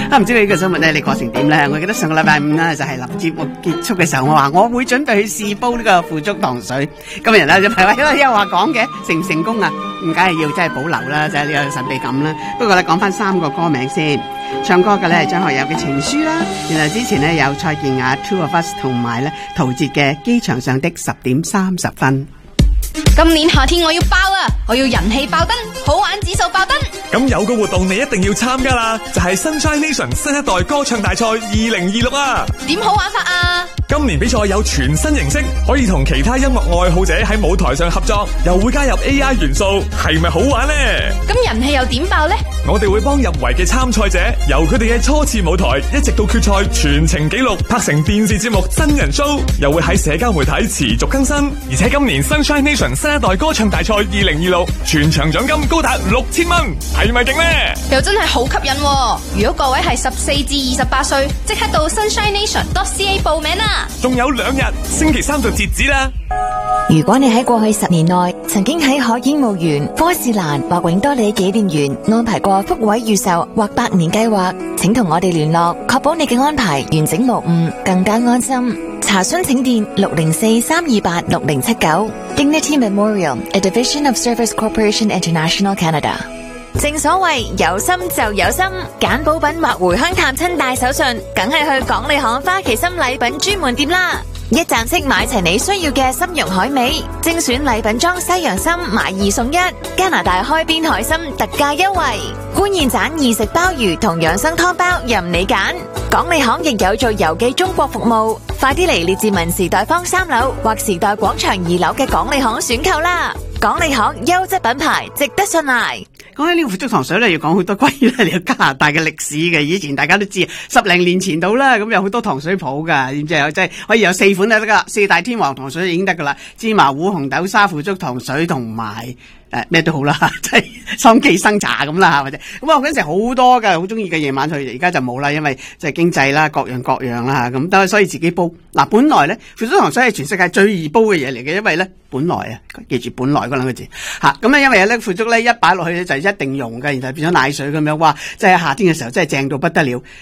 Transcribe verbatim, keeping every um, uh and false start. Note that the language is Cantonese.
啊，唔知你呢個周末咧，你過成點咧？我記得上個禮拜五咧就係臨節目結束嘅時候，我話我會準備去試煲呢個腐竹糖水。今日咧就係話有話講嘅，成唔成功啊？唔梗係要真係保留啦，就係呢個神秘感啦。不過咧講翻三個歌名先，唱歌嘅咧係張學友嘅情書啦，然後之前咧有蔡健雅 Two of Us 同埋咧陶喆嘅機場上的十點三十分。 今年夏天我要爆啊！我要人氣爆燈，好玩指數爆燈。 咁有個活動你一定要參加啦，就係 Sunshine Nation 新一代歌唱大賽二零二六啊！ 點好玩法啊？ 今年比賽有全新形式，可以同其他音樂愛好者喺舞台上合作，又會加入 A I 元素，係咪好玩呢？ 咁人氣又點爆呢？ 我哋會幫入圍嘅參賽者，由佢哋嘅初次舞台一直到決賽全程記錄，拍成電視節目真人 show，又會喺社交媒體持續更新。而且今年 Sunshine Nation 新一代歌唱大賽二零二六全場獎金高達六千蚊，係咪勁呢？ 又真係好吸引喎！如果各位係十四至二十八歲，即刻到 sunshine nation dot c a 報名啦！ 仲有兩日，星期三就截止啦。 如果你喺過去十年內曾經喺海景墓園、科士蘭或永多里紀念園安排過福位預售或百年計劃，請同我哋聯絡，確保你嘅安排完整無誤，更加安心。查詢請電六零四三二八六零七九。Dignity Memorial, a division of Service Corporation International Canada。正所謂有心就有心，揀補品或回鄉探親帶手信，梗係去港利行花旗參禮品專門店啦！一站式買齊你需要嘅參茸海味，精選禮品裝西洋參買二送一，加拿大開邊海參特價優惠，官燕盞易食鮑魚同養生湯包任你揀。港利行亦有做郵寄中國服務，快啲嚟列治文時代坊三樓或時代廣場二樓嘅港利行選購啦！港利行優質品牌，值得信賴。 講起呢個腐竹糖水咧，要講好多關於咧加拿大嘅歷史嘅。以前大家都知，十零年前到啦，咁有好多糖水鋪噶，知唔知啊？即係可以有四款就得噶，四大天王糖水已經得噶啦，芝麻糊、紅豆沙、腐竹糖水同埋誒咩都好啦，即係桑寄生茶咁啦，或者咁啊嗰陣時好多噶，好中意嘅夜晚去，而家就冇啦，因為即係經濟啦，各樣各樣啦咁，都所以自己煲。嗱，本來咧腐竹糖水係全世界最易煲嘅嘢嚟嘅，因為咧本來啊，記住本來嗰兩個字吓，咁咧因為咧腐竹咧一擺落去咧就一定溶嘅，然後變咗奶水咁樣，哇！即係夏天嘅時候真係正到不得了。